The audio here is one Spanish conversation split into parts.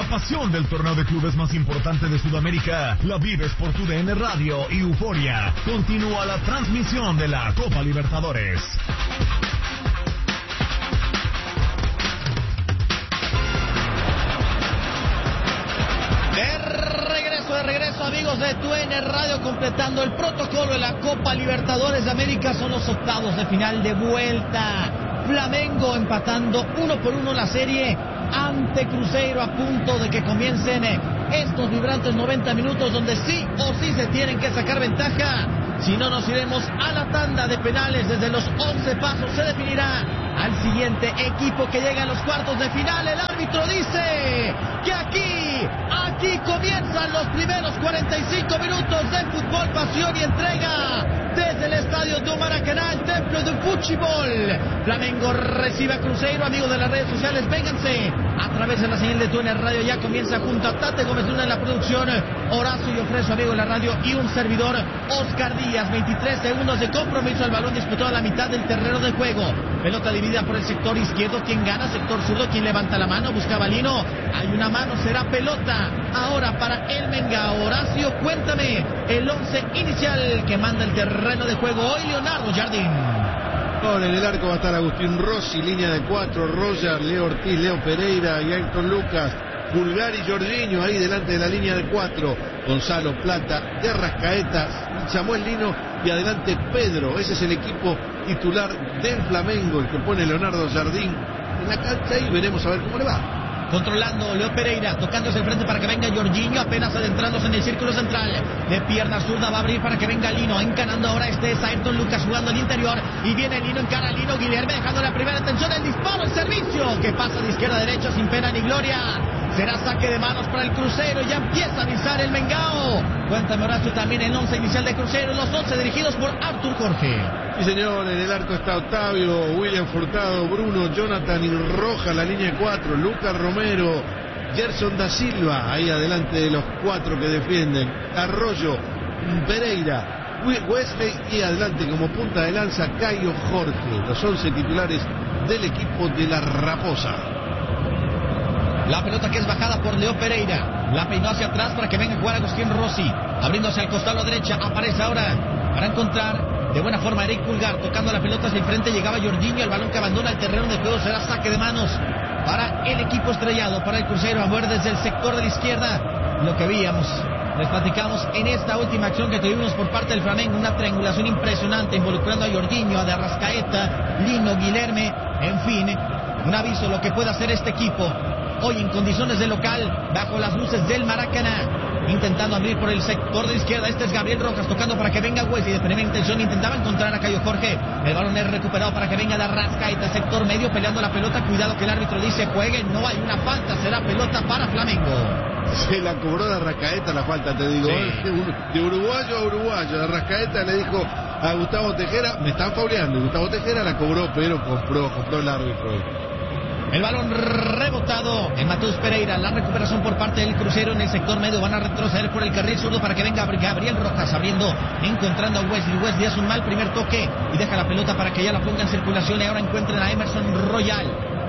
La pasión del torneo de clubes más importante de Sudamérica la vives por tu DN Radio y Euforia. Continúa la transmisión de la Copa Libertadores. De regreso, amigos de TUN Radio, completando el protocolo de la Copa Libertadores de América. Son los octavos de final de vuelta. Flamengo empatando 1-1 la serie ante Cruzeiro, a punto de que comiencen estos vibrantes 90 minutos donde sí o sí se tienen que sacar ventaja. Si no, nos iremos a la tanda de penales. Desde los 11 pasos se definirá al siguiente equipo que llega a los cuartos de final. El árbitro dice que aquí comienzan los primeros 45 minutos de fútbol, pasión y entrega desde el estadio de Maracaná, el templo del fútbol. Flamengo recibe a Cruzeiro. Amigos de las redes sociales, vénganse a través de la señal de TUN Radio. Ya comienza junto a Tate Gómez Luna en la producción, Horacio y Ofreso, amigo de la radio, y un servidor, Oscar Díaz. 23 segundos de compromiso. El balón disputado a la mitad del terreno de juego. Pelota dividida por el sector izquierdo. ¿Quién gana? Sector zurdo. ¿Quién levanta la mano? Buscaba Lino. Hay una mano. Será pelota ahora para el Mengao. Horacio, cuéntame el 11 inicial que manda el terreno de juego hoy. Leonardo Jardín. En el arco va a estar Agustín Rossi, línea de 4, Roger, Leo Ortiz, Leo Pereira y Ayrton Lucas, Pulgar y Jorginho ahí delante de la línea de 4, Gonzalo Plata, de Arrascaeta, Samuel Lino y adelante Pedro. Ese es el equipo titular del Flamengo, el que pone Leonardo Jardín en la cancha, y veremos a ver cómo le va. Controlando Leo Pereira, tocándose el frente para que venga Jorginho, apenas adentrándose en el círculo central. De pierna zurda va a abrir para que venga Lino, encanando ahora es Ayrton Lucas jugando al interior. Y viene Lino, encara a Lino, Guilherme dejando la primera atención, el disparo, el servicio, que pasa de izquierda a derecha sin pena ni gloria. Será saque de manos para el Cruzeiro, ya empieza a avisar el Mengao. Cuéntame, Horacio, también el 11 inicial de Cruzeiro, los 11 dirigidos por Artur Jorge. Sí, señor, en el arco está Octavio, William Furtado, Bruno, Jonathan y Roja, la línea 4, Lucas Romero, Gerson da Silva, ahí adelante de los 4 que defienden, Arroyo, Pereira, Wesley y adelante como punta de lanza Caio Jorge, los 11 titulares del equipo de la Raposa. La pelota que es bajada por Leo Pereira, la peinó hacia atrás para que venga a jugar Agustín Rossi, abriéndose al costado a la derecha, aparece ahora para encontrar de buena forma Eric Pulgar, tocando la pelota hacia el frente, llegaba Jorginho, el balón que abandona el terreno de juego, será saque de manos para el equipo estrellado, para el Cruzeiro, a mover desde el sector de la izquierda. Lo que veíamos, les platicamos en esta última acción que tuvimos por parte del Flamengo, una triangulación impresionante involucrando a Jorginho, a de Arrascaeta, Lino, Guilherme, en fin, un aviso lo que puede hacer este equipo hoy en condiciones de local, bajo las luces del Maracaná, intentando abrir por el sector de izquierda. Este es Gabriel Rojas, tocando para que venga Wesley, de primera intención intentaba encontrar a Caio Jorge, el balón es recuperado para que venga de Arrascaeta, sector medio, peleando la pelota, cuidado que el árbitro dice juegue, no hay una falta, será pelota para Flamengo. Se la cobró de Arrascaeta la falta, te digo, sí. De uruguayo a uruguayo. De Arrascaeta le dijo a Gustavo Tejera, me están fauleando, y Gustavo Tejera la cobró, pero compró el árbitro. El balón rebotado en Mateus Pereira, la recuperación por parte del Cruzeiro en el sector medio, van a retroceder por el carril zurdo para que venga Gabriel Rojas abriendo, encontrando a Wesley hace un mal primer toque y deja la pelota para que ya la ponga en circulación, y ahora encuentren a Emerson Royal,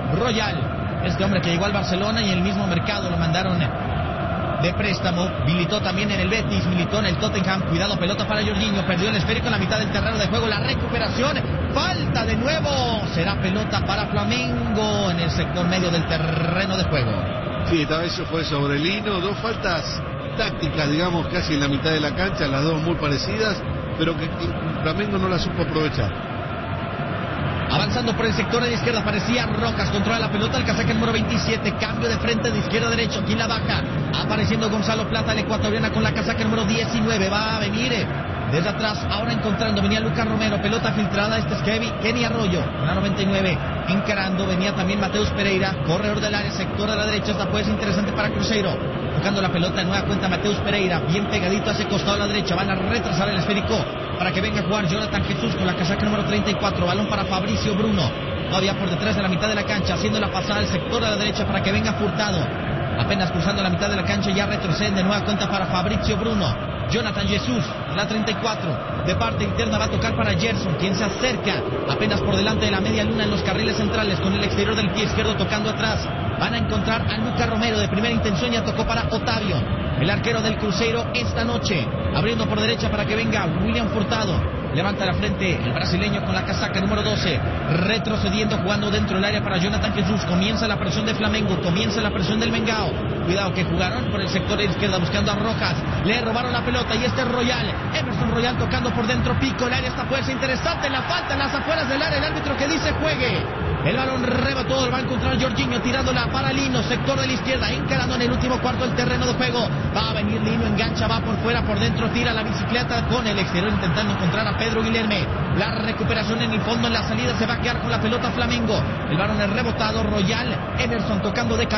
este hombre que llegó al Barcelona y en el mismo mercado lo mandaron de préstamo, militó también en el Betis, militó en el Tottenham, cuidado, pelota para Jorginho, perdió el esférico en la mitad del terreno de juego, la recuperación, falta de nuevo, será pelota para Flamengo en el sector medio del terreno de juego. Sí, esta vez fue sobre Lino, dos faltas tácticas, digamos, casi en la mitad de la cancha, las dos muy parecidas, pero que Flamengo no la supo aprovechar. Avanzando por el sector de la izquierda, aparecía Rojas, controla la pelota, el casaca número 27, cambio de frente de izquierda a derecho, ¿quién la baja? Apareciendo Gonzalo Plata, el ecuatoriana con la casaca número 19, va a venir desde atrás, ahora encontrando, venía Lucas Romero, pelota filtrada, este es Kenny Arroyo, con la 99, encarando, venía también Mateus Pereira, corredor del área, sector a la derecha, esta puede ser interesante para Cruzeiro, tocando la pelota en nueva cuenta Mateus Pereira, bien pegadito hacia costado a la derecha, van a retrasar el esférico para que venga a jugar Jonathan Jesús con la casaca número 34, balón para Fabricio Bruno, todavía por detrás de la mitad de la cancha, haciendo la pasada al sector a la derecha para que venga Furtado, apenas cruzando la mitad de la cancha, ya retroceden de nueva cuenta para Fabricio Bruno. Jonathan Jesús, la 34, de parte interna va a tocar para Gerson, quien se acerca apenas por delante de la media luna en los carriles centrales, con el exterior del pie izquierdo tocando atrás, Van a encontrar a Lucas Romero de primera intención, ya tocó para Otavio, el arquero del Cruzeiro esta noche, abriendo por derecha para que venga William Furtado. Levanta la frente el brasileño con la casaca número 12, retrocediendo, jugando dentro del área para Jonathan Jesús. Comienza la presión de Flamengo, comienza la presión del Mengao. Cuidado que jugaron por el sector de izquierda buscando a Rojas. Le robaron la pelota y este es Royal. Emerson Royal tocando por dentro, pico el área, esta puede ser interesante. La falta en las afueras del área, el árbitro que dice juegue. El balón rebotó, va a encontrar Jorginho tirándola para Lino, sector de la izquierda, encarando en el último cuarto del terreno de juego. Va a venir Lino, engancha, va por fuera, por dentro, tira la bicicleta con el exterior intentando encontrar a Pedro Guilherme. La recuperación en el fondo, en la salida se va a quedar con la pelota Flamengo. El balón es rebotado, Royal, Emerson tocando de cabeza.